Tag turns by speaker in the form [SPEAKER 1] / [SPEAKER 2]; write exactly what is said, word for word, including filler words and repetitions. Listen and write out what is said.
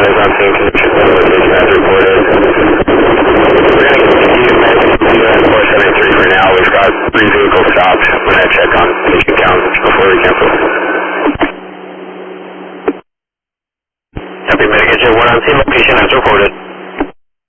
[SPEAKER 1] is on scene conditions and location as reported. We're going to continue to four seventy-three for now. We've got three vehicles stopped. I'm going to check on patient count before we cancel. Copy, Medicaid one on scene location as reported.